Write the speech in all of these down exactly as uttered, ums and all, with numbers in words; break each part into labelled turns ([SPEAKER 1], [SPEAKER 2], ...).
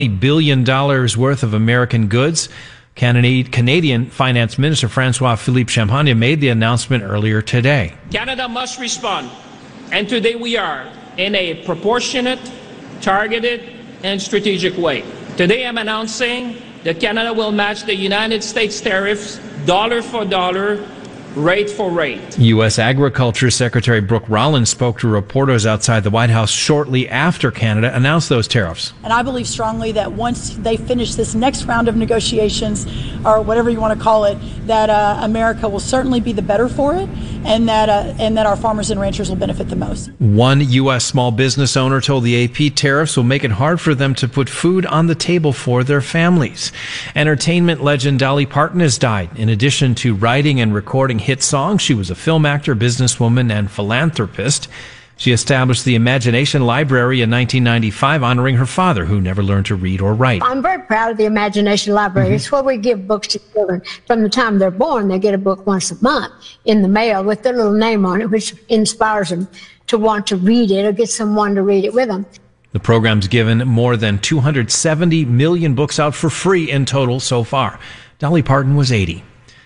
[SPEAKER 1] billion dollars worth of American goods. Canadian Finance Minister François-Philippe Champagne made the announcement earlier today.
[SPEAKER 2] Canada must respond, and today we are, in a proportionate, targeted, and strategic way. Today I'm announcing that Canada will match the United States tariffs dollar for dollar, rate for rate.
[SPEAKER 1] U S. Agriculture Secretary Brooke Rollins spoke to reporters outside the White House shortly after Canada announced those tariffs.
[SPEAKER 3] And I believe strongly that once they finish this next round of negotiations, or whatever you want to call it, that uh, America will certainly be the better for it, and that uh, and that our farmers and ranchers will benefit the most.
[SPEAKER 1] One U S small business owner told the A P tariffs will make it hard for them to put food on the table for their families. Entertainment legend Dolly Parton has died. In addition to writing and recording hit songs, she was a film actor, businesswoman, and philanthropist. She established the Imagination Library in nineteen ninety-five, honoring her father, who never learned to read or write.
[SPEAKER 4] I'm very proud of the Imagination Library. Mm-hmm. It's where we give books to children. From the time they're born, they get a book once a month in the mail with their little name on it, which inspires them to want to read it or get someone to read it with them.
[SPEAKER 1] The program's given more than two hundred seventy million books out for free in total so far. Dolly Parton was eighty.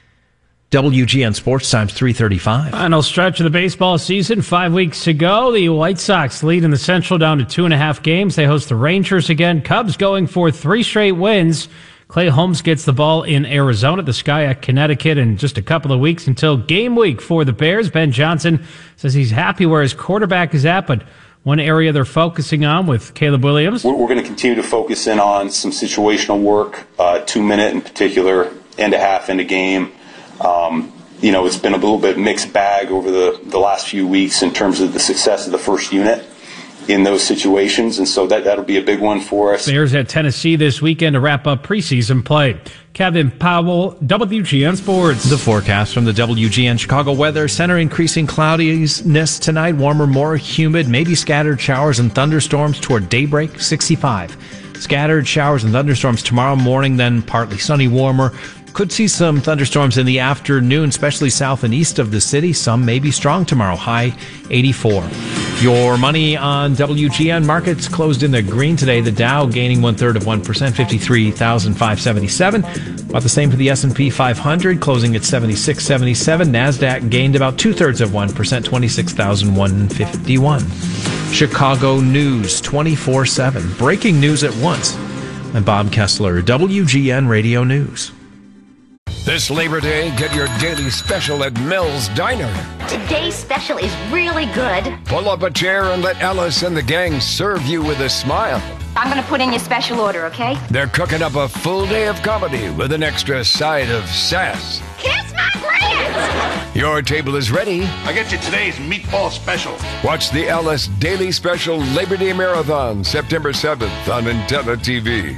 [SPEAKER 1] W G N Sports Times three thirty-five.
[SPEAKER 5] Final stretch of the baseball season, five weeks to go. The White Sox lead in the Central down to two and a half games. They host the Rangers again. Cubs going for three straight wins. Clay Holmes gets the ball in Arizona, the Sky at Connecticut in just a couple of weeks until game week for the Bears. Ben Johnson says he's happy where his quarterback is at, but one area they're focusing on with Caleb Williams.
[SPEAKER 6] We're, we're going to continue to focus in on some situational work, uh, two minute in particular, end a half, end a game. Um, you know, it's been a little bit mixed bag over the, the last few weeks in terms of the success of the first unit in those situations, and so that, that'll be a big one for us.
[SPEAKER 5] Bears at Tennessee this weekend to wrap up preseason play. Kevin Powell, W G N Sports.
[SPEAKER 1] The forecast from the W G N Chicago Weather Center: increasing cloudiness tonight, warmer, more humid, maybe scattered showers and thunderstorms toward daybreak, sixty-five. Scattered showers and thunderstorms tomorrow morning, then partly sunny, warmer. Could see some thunderstorms in the afternoon, especially south and east of the city. Some may be strong tomorrow, high eighty-four. Your money on W G N markets closed in the green today. The Dow gaining one-third of one percent, fifty-three thousand five hundred seventy-seven. About the same for the S and P five hundred, closing at seventy-six seventy-seven. NASDAQ gained about two-thirds of one percent, twenty-six thousand one hundred fifty-one. Chicago News twenty-four seven. Breaking news at once. I'm Bob Kessler, W G N Radio News.
[SPEAKER 7] This Labor Day, get your daily special at Mel's Diner.
[SPEAKER 8] Today's special is really good.
[SPEAKER 7] Pull up a chair and let Alice and the gang serve you with a smile.
[SPEAKER 8] I'm going to put in your special order, okay?
[SPEAKER 7] They're cooking up a full day of comedy with an extra side of sass.
[SPEAKER 8] Kiss my grits!
[SPEAKER 7] Your table is ready.
[SPEAKER 9] I get you today's meatball special.
[SPEAKER 7] Watch the Alice Daily Special Labor Day Marathon September seventh on Intella T V.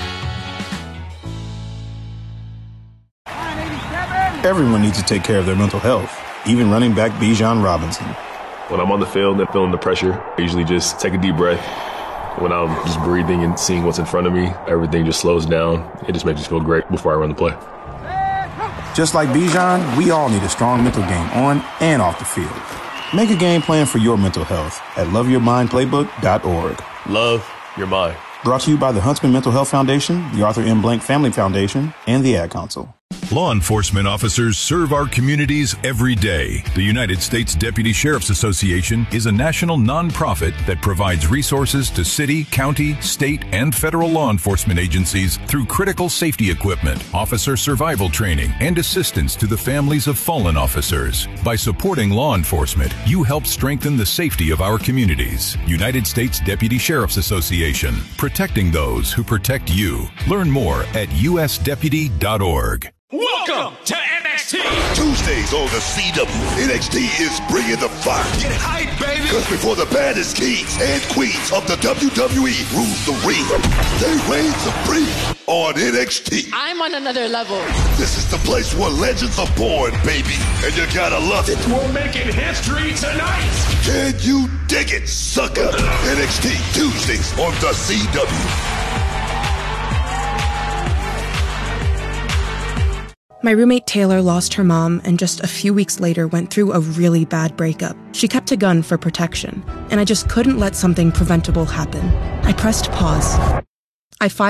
[SPEAKER 10] Everyone needs to take care of their mental health, even running back Bijan Robinson.
[SPEAKER 11] When I'm on the field and feeling the pressure, I usually just take a deep breath. When I'm just breathing and seeing what's in front of me, everything just slows down. It just makes me feel great before I run the play.
[SPEAKER 10] Just like Bijan, we all need a strong mental game on and off the field. Make a game plan for your mental health at love your mind playbook dot org.
[SPEAKER 11] Love your mind.
[SPEAKER 10] Brought to you by the Huntsman Mental Health Foundation, the Arthur M. Blank Family Foundation, and the Ad Council.
[SPEAKER 12] Law enforcement officers serve our communities every day. The United States Deputy Sheriff's Association is a national nonprofit that provides resources to city, county, state, and federal law enforcement agencies through critical safety equipment, officer survival training, and assistance to the families of fallen officers. By supporting law enforcement, you help strengthen the safety of our communities. United States Deputy Sheriff's Association, protecting those who protect you. Learn more at U S deputy dot org.
[SPEAKER 13] Welcome to N X T!
[SPEAKER 14] Tuesdays on the C W, N X T is bringing the fire.
[SPEAKER 13] Get hype, baby!
[SPEAKER 14] Because before the baddest kings and queens of the W W E rules the ring, they reign supreme on N X T.
[SPEAKER 15] I'm on another level.
[SPEAKER 14] This is the place where legends are born, baby, and you gotta love it.
[SPEAKER 13] We're making history tonight!
[SPEAKER 14] Can you dig it, sucker? N X T, Tuesdays on the C W.
[SPEAKER 16] My roommate Taylor lost her mom and just a few weeks later went through a really bad breakup. She kept a gun for protection, and I just couldn't let something preventable happen. I pressed pause. I filed